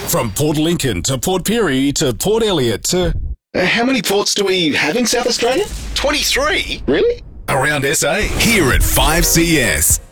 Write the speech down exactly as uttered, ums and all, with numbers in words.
From Port Lincoln to Port Pirie to Port Elliot to... Uh, how many ports do we have in South Australia? twenty-three? Really? Around S A. Here at five C S.